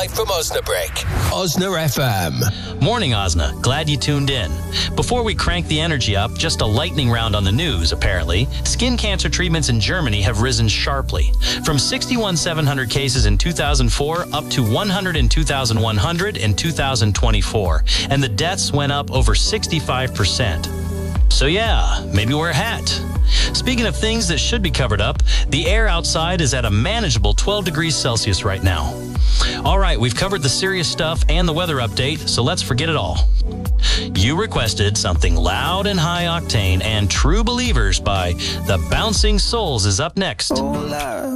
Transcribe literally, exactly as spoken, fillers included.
live from Osnabrück. Osna F M. Morning, Osna. Glad you tuned in. Before we crank the energy up, just a lightning round on the news, apparently. Skin cancer treatments in Germany have risen sharply. From sixty-one thousand seven hundred cases in two thousand four up to one hundred two thousand one hundred in two thousand twenty-four. And the deaths went up over sixty-five percent. So yeah, maybe wear a hat. Speaking of things that should be covered up, the air outside is at a manageable twelve degrees Celsius right now. All right, we've covered the serious stuff and the weather update, so let's forget it all. You requested something loud and high octane, and True Believers by The Bouncing Souls is up next.